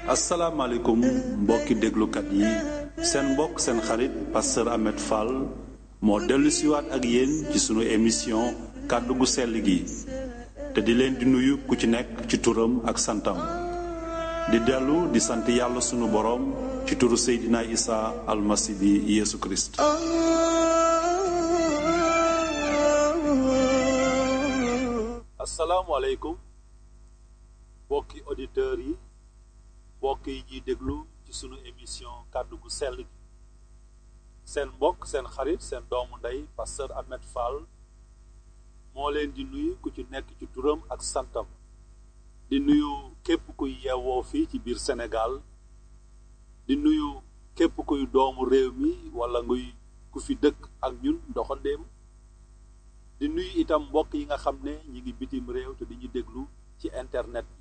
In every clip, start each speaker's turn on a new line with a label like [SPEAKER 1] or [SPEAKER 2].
[SPEAKER 1] asalaamaaleykum mbokki déglukat yi seen mbokk seen xarit pasteur Ahmed Fall moo dellu siwaat ak yéen ci sunu émission kàddu gu sell gi te di leen di nuyu ku ci nekk ci turam ak santam di dellu di sant yàlla sunu boroom ci turu Seydina Isa almasi bi Yeesu Kirist asalaamualeykum mbokki auditeurs yi mbokk yi ñuy déglu ci sunu émission kàddu gu sell gi seen mbokk seen xarit seen doomu ndey pasteur Ahmed Fall moo leen di nuyu ku ci nekk ci turam ak santam di nuyu képp kuy yeewoo fii ci biir Sénégal di nuyu képp kuy doomu réew mi wala nguy ku fi dëkk ak ñun doxandéem di nuyu itam mbokk yi nga xam ne ñi ngi bitim réew te di ñu déglu ci internet bi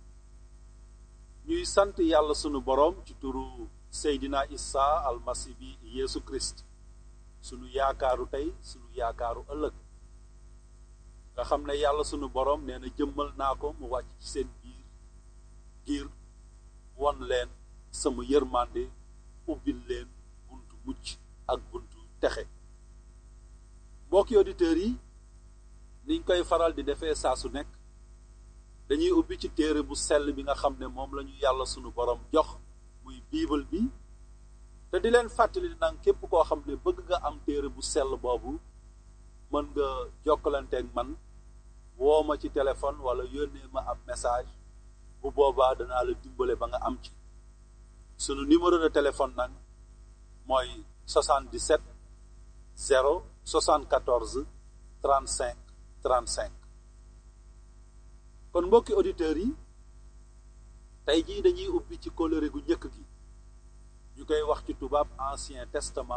[SPEAKER 1] ñuy sant yàlla sunu boroom ci turu Seydina Isa almasi bi Yeesu Kirist sunu yaakaaru tey sunu yaakaaru ëllëg nga xam ne yàlla sunu boroom nee na jëmmal naa ko mu wàcc ci seen biir ngir won leen sama yërmande ubbil leen buntu mucc ak buntu texe mbokki auditeurs yi niñ koy faral di defee saa su nekk dañuy ubbi ci téere bu sell bi nga xam ne moom la ñu yàlla sunu borom jox muy biibal bi te di leen fàttali nag képp koo xam ne bëgg nga am téere bu sell boobu mën nga jokkalanteeg man woo ma ci téléphone wala yónnee ma ab message bu boobaa danaa la dimbale ba nga am ci sunu numéro de téléphone nag mooy 77 0 74 35 35 kon mbokki auditeurs yi tey jii dañuy ubbi ci kóllëre gu njëkk gi ñu koy wax ci tubaab Ancien Testament